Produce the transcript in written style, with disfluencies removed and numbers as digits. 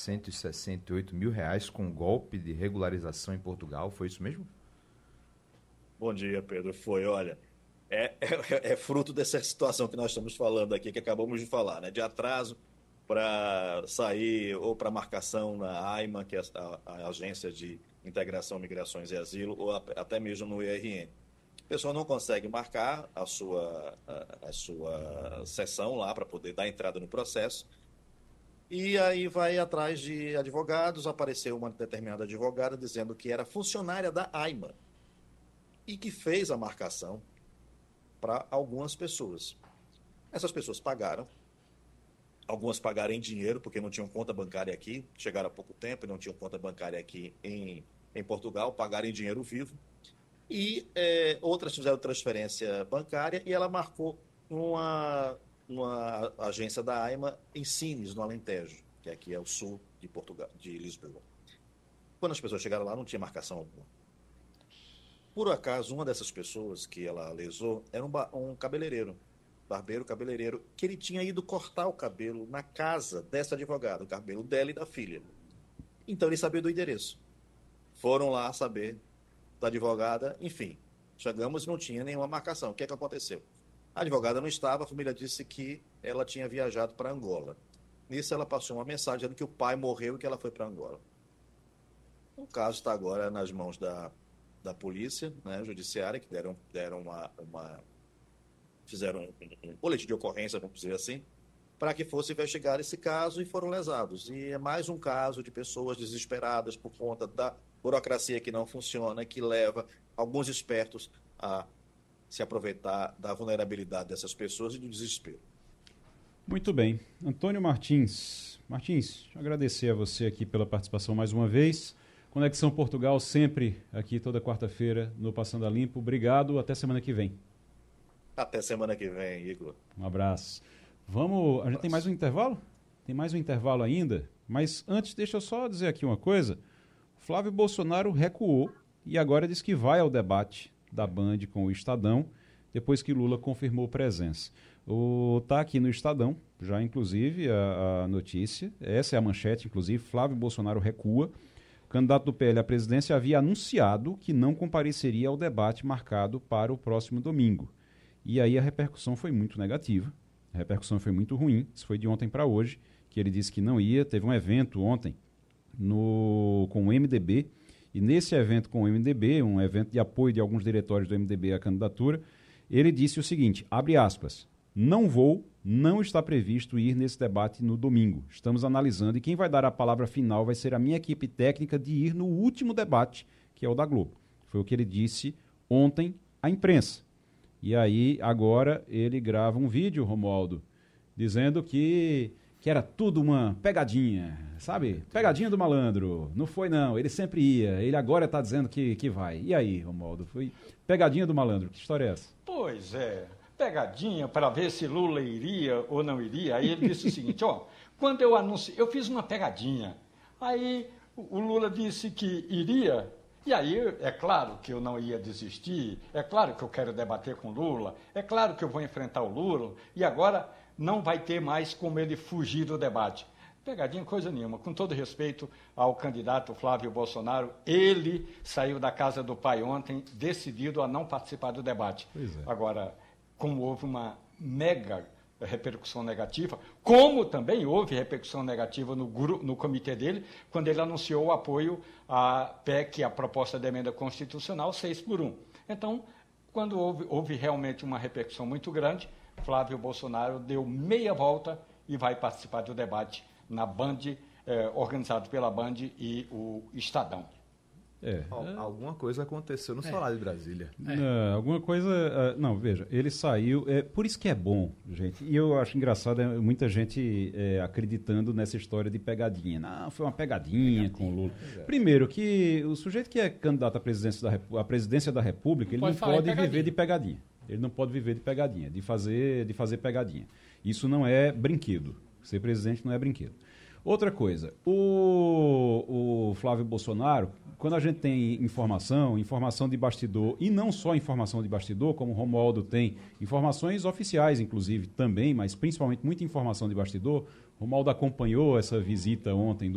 R$ 468.000 com golpe de regularização em Portugal, foi isso mesmo? Bom dia, Pedro. Olha, é fruto dessa situação que nós estamos falando aqui, que acabamos de falar, né? De atraso para sair ou para marcação na AIMA, que é a Agência de Integração, Migrações e Asilo, ou até mesmo no IRN. A pessoa não consegue marcar a sua sessão lá para poder dar entrada no processo. E aí vai atrás de advogados, apareceu uma determinada advogada dizendo que era funcionária da AIMA e que fez a marcação para algumas pessoas. Essas pessoas pagaram, algumas pagaram em dinheiro, porque não tinham conta bancária aqui, chegaram há pouco tempo e não tinham conta bancária aqui em Portugal, pagaram em dinheiro vivo. E outras fizeram transferência bancária e ela marcou numa agência da AIMA em Sines, no Alentejo, que aqui é o sul de Portugal, de Lisboa. Quando as pessoas chegaram lá, não tinha marcação alguma. Por acaso, uma dessas pessoas que ela lesou era um cabeleireiro, barbeiro cabeleireiro, que ele tinha ido cortar o cabelo na casa dessa advogada, o cabelo dela e da filha. Então ele sabia do endereço. Foram lá saber da advogada, enfim, chegamos e não tinha nenhuma marcação. O que é que aconteceu? A advogada não estava, a família disse que ela tinha viajado para Angola. Nisso ela passou uma mensagem dizendo que o pai morreu e que ela foi para Angola. O caso está agora nas mãos da polícia, né, judiciária, que fizeram um boletim de ocorrência, vamos dizer assim, para que fosse investigado esse caso e foram lesados. E é mais um caso de pessoas desesperadas por conta da burocracia que não funciona, que leva alguns espertos a se aproveitar da vulnerabilidade dessas pessoas e do desespero. Muito bem. Antônio Martins. Martins, agradecer a você aqui pela participação mais uma vez. Conexão Portugal sempre aqui toda quarta-feira no Passando a Limpo. Obrigado, até semana que vem. Até semana que vem, Igor. Um abraço. A gente tem mais um intervalo? Tem mais um intervalo ainda, mas antes deixa eu só dizer aqui uma coisa. Flávio Bolsonaro recuou e agora diz que vai ao debate da Band com o Estadão, depois que Lula confirmou presença. Está aqui no Estadão, já inclusive a notícia, essa é a manchete, inclusive, Flávio Bolsonaro recua. O candidato do PL à presidência havia anunciado que não compareceria ao debate marcado para o próximo domingo. E aí a repercussão foi muito negativa, a repercussão foi muito ruim, isso foi de ontem para hoje, que ele disse que não ia. Teve um evento ontem com o MDB, e nesse evento com o MDB, um evento de apoio de alguns diretórios do MDB à candidatura, ele disse o seguinte, abre aspas, não está previsto ir nesse debate no domingo. Estamos analisando e quem vai dar a palavra final vai ser a minha equipe técnica de ir no último debate, que é o da Globo. Foi o que ele disse ontem à imprensa. E aí, agora, ele grava um vídeo, Romualdo, dizendo que era tudo uma pegadinha, sabe? Pegadinha do malandro. Não foi, não. Ele sempre ia. Ele agora está dizendo que vai. E aí, Romualdo? Foi pegadinha do malandro. Que história é essa? Pois é. Pegadinha para ver se Lula iria ou não iria. Aí ele disse o seguinte, quando eu anunciei, eu fiz uma pegadinha. Aí o Lula disse que iria. E aí, é claro que eu não ia desistir, é claro que eu quero debater com o Lula, é claro que eu vou enfrentar o Lula, e agora não vai ter mais como ele fugir do debate. Pegadinha, coisa nenhuma. Com todo respeito ao candidato Flávio Bolsonaro, ele saiu da casa do pai ontem, decidido a não participar do debate. Pois é. Agora, como houve uma mega repercussão negativa, como também houve repercussão negativa no comitê dele, quando ele anunciou o apoio à PEC, a proposta de emenda constitucional 6x1. Então, quando houve realmente uma repercussão muito grande, Flávio Bolsonaro deu meia volta e vai participar do debate na Band, organizado pela Band e o Estadão. Alguma coisa aconteceu no Solar de Brasília. Alguma coisa... Não, veja, ele saiu... por isso que é bom, gente. E eu acho engraçado muita gente acreditando nessa história de pegadinha. Não, foi uma pegadinha com o Lula. Primeiro, que o sujeito que é candidato à presidência da República, ele não pode viver de pegadinha. Ele não pode viver de pegadinha, de fazer pegadinha. Isso não é brinquedo. Ser presidente não é brinquedo. Outra coisa, o Flávio Bolsonaro, quando a gente tem informação de bastidor, e não só informação de bastidor, como o Romualdo tem, informações oficiais, inclusive, também, mas principalmente muita informação de bastidor, o Romualdo acompanhou essa visita ontem